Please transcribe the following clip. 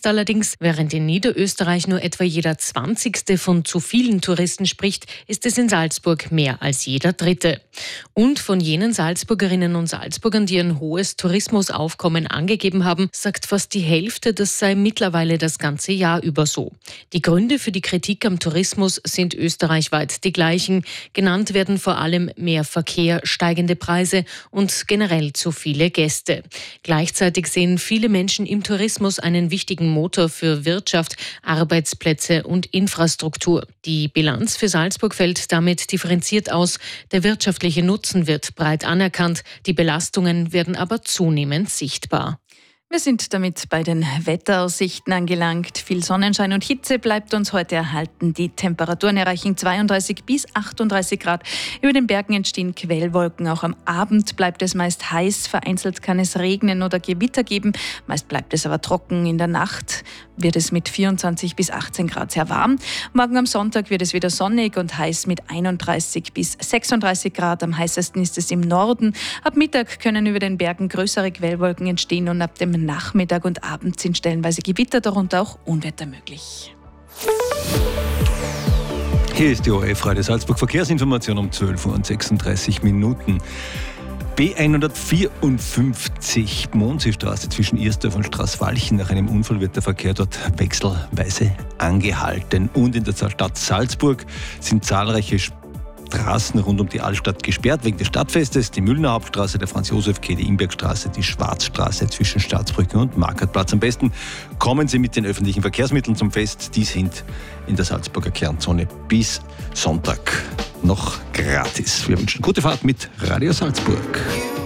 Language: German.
allerdings, während in Niederösterreich nur etwa jeder 20. von zu vielen Touristen spricht, ist es in Salzburg mehr als jeder 3. Und von jenen Salzburgerinnen und Salzburgern, die ein hohes Tourismusaufkommen angegeben haben, sagt fast die Hälfte, das sei mittlerweile das ganze Jahr über so. Die Gründe für die Kritik am Tourismus sind österreichweit die gleichen. Genannt werden vor allem mehr Verkehr, steigende Preise und generell zu viele Gäste. Gleichzeitig sehen viele Menschen im Tourismus einen wichtigen Motor für Wirtschaft, Arbeitsplätze und Infrastruktur. Die Bilanz für Salzburg fällt damit differenziert aus. Der wirtschaftliche Nutzen wird breit anerkannt, die Belastungen werden aber zunehmend sichtbar. Wir sind damit bei den Wetteraussichten angelangt. Viel Sonnenschein und Hitze bleibt uns heute erhalten. Die Temperaturen erreichen 32 bis 38 Grad. Über den Bergen entstehen Quellwolken. Auch am Abend bleibt es meist heiß. Vereinzelt kann es regnen oder Gewitter geben. Meist bleibt es aber trocken. In der Nacht wird es mit 24 bis 18 Grad sehr warm. Morgen am Sonntag wird es wieder sonnig und heiß mit 31 bis 36 Grad. Am heißesten ist es im Norden. Ab Mittag können über den Bergen größere Quellwolken entstehen und ab dem Nachmittag und Abend sind stellenweise Gewitter, darunter auch Unwetter möglich. Hier ist die ORF-Radio Salzburg Verkehrsinformation um 12:36 Minuten. B154 Mondseestraße zwischen Ersdorf und Straßwalchen. Nach einem Unfall wird der Verkehr dort wechselweise angehalten. Und in der Stadt Salzburg sind zahlreiche Straßen rund um die Altstadt gesperrt wegen des Stadtfestes. Die Müllner Hauptstraße, der Franz-Josef-Quai, die Imbergstraße, die Schwarzstraße zwischen Staatsbrücke und Marktplatz. Am besten kommen Sie mit den öffentlichen Verkehrsmitteln zum Fest. Die sind in der Salzburger Kernzone bis Sonntag noch gratis. Wir wünschen gute Fahrt mit Radio Salzburg.